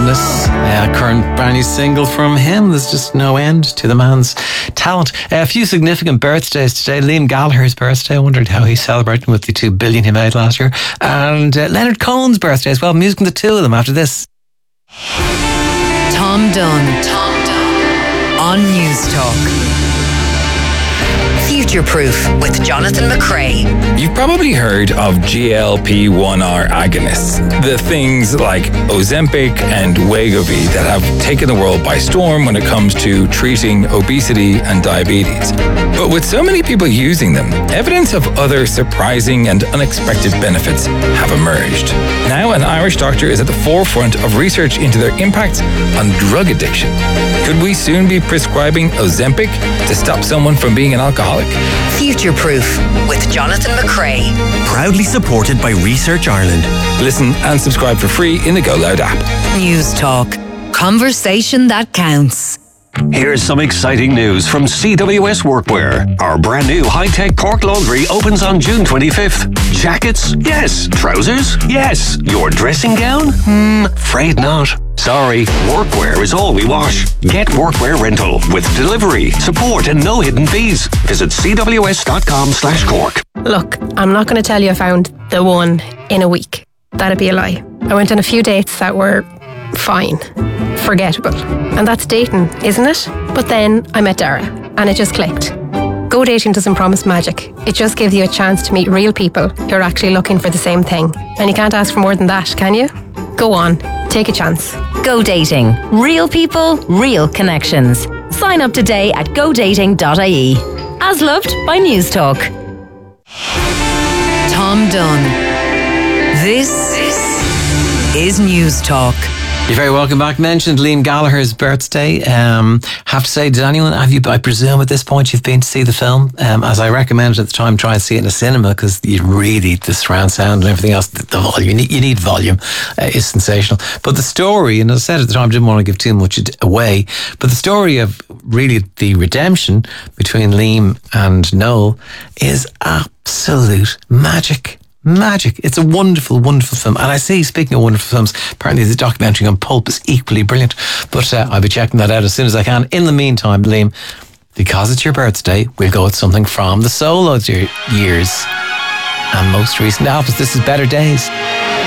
Madness. Current brand new single from him. There's just no end to the man's talent. A few significant birthdays today. Liam Gallagher's birthday. I wondered how he's celebrating with the $2 billion he made last year. And Leonard Cohen's birthday as well. Music from the two of them after this. Tom Dunn on News Talk. Future Proof with Jonathan McCrae. You've probably heard of GLP-1R agonists, the things like Ozempic and Wegovy that have taken the world by storm when it comes to treating obesity and diabetes. But with so many people using them, evidence of other surprising and unexpected benefits have emerged. Now an Irish doctor is at the forefront of research into their impact on drug addiction. Could we soon be prescribing Ozempic to stop someone from being an alcoholic? Future Proof with Jonathan McCrae. Proudly supported by Research Ireland. Listen and subscribe for free in the Go Loud app. News Talk. Conversation that counts. Here's some exciting news from CWS Workwear. Our brand new high-tech Cork laundry opens on June 25th. Jackets? Yes. Trousers? Yes. Your dressing gown? Afraid not. Sorry, workwear is all we wash. Get workwear rental with delivery, support and no hidden fees. Visit cws.com/Cork. Look, I'm not going to tell you I found the one in a week. That'd be a lie. I went on a few dates that were fine, forgettable. And that's dating, isn't it? But then I met Dara and it just clicked. Go Dating doesn't promise magic. It just gives you a chance to meet real people who are actually looking for the same thing. And you can't ask for more than that, can you? Go on, take a chance. Go Dating. Real people, real connections. Sign up today at godating.ie. As loved by News Talk. Tom Dunn. This is News Talk. You're very welcome back. Mentioned Liam Gallagher's birthday. Have to say, did anyone, I presume at this point you've been to see the film? As I recommended at the time, try and see it in a cinema because you really, the surround sound and everything else, the volume, you need volume, is sensational. But the story, and as I said at the time, I didn't want to give too much away, but the story of really the redemption between Liam and Noel is absolute magic. Magic. It's a wonderful, wonderful film. And I see, speaking of wonderful films, apparently the documentary on Pulp is equally brilliant. But I'll be checking that out as soon as I can. In the meantime, Liam, because it's your birthday, we'll go with something from the solo years and most recent albums. This is Better Days.